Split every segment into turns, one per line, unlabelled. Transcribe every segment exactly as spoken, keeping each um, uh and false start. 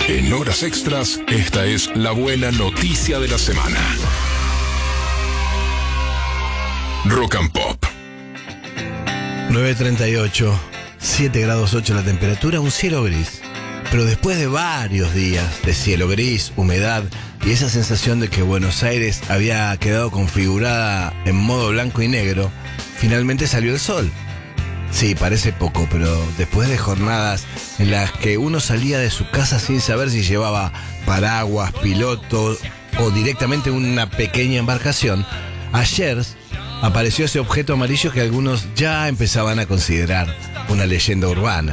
En horas extras, esta es la buena noticia de la semana. Rock and Pop.
nueve treinta y ocho, siete grados ocho la temperatura, un cielo gris. Pero después de varios días de cielo gris, humedad y esa sensación de que Buenos Aires había quedado configurada en modo blanco y negro, finalmente salió el sol. Sí, parece poco, pero después de jornadas en las que uno salía de su casa sin saber si llevaba paraguas, piloto o directamente una pequeña embarcación, ayer apareció ese objeto amarillo que algunos ya empezaban a considerar una leyenda urbana.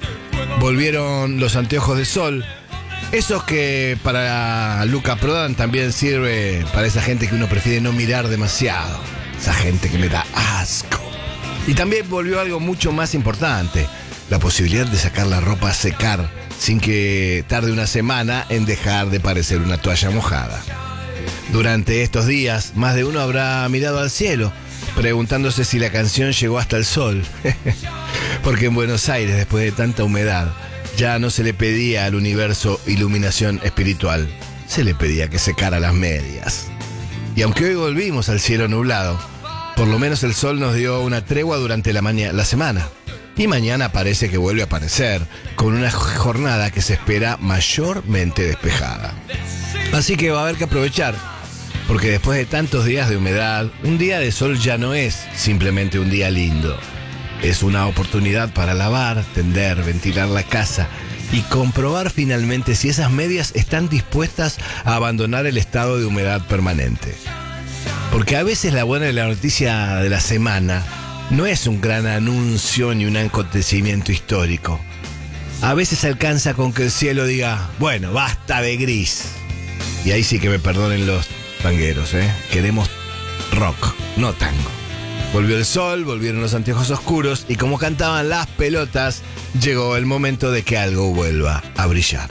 Volvieron los anteojos de sol, esos que para Luca Prodan también sirve para esa gente que uno prefiere no mirar demasiado, esa gente que me da asco. Y también volvió algo mucho más importante, la posibilidad de sacar la ropa a secar sin que tarde una semana en dejar de parecer una toalla mojada. Durante estos días, más de uno habrá mirado al cielo, preguntándose si la canción llegó hasta el sol. Porque en Buenos Aires, después de tanta humedad, ya no se le pedía al universo iluminación espiritual, se le pedía que secara las medias. Y aunque hoy volvimos al cielo nublado, por lo menos el sol nos dio una tregua durante la, maña- la semana. Y mañana parece que vuelve a aparecer, con una jornada que se espera mayormente despejada. Así que va a haber que aprovechar, porque después de tantos días de humedad, un día de sol ya no es simplemente un día lindo. Es una oportunidad para lavar, tender, ventilar la casa y comprobar finalmente si esas medias están dispuestas a abandonar el estado de humedad permanente. Porque a veces la buena de la noticia de la semana no es un gran anuncio ni un acontecimiento histórico. A veces alcanza con que el cielo diga, bueno, basta de gris. Y ahí sí que me perdonen los tangueros, ¿eh? Queremos rock, no tango. Volvió el sol, volvieron los anteojos oscuros y como cantaban las pelotas, llegó el momento de que algo vuelva a brillar.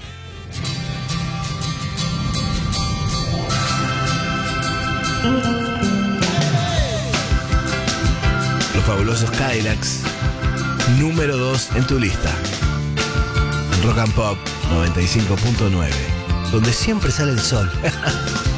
Los fabulosos Cadillacs, número dos en tu lista. En Rock and Pop noventa y cinco punto nueve, donde siempre sale el sol.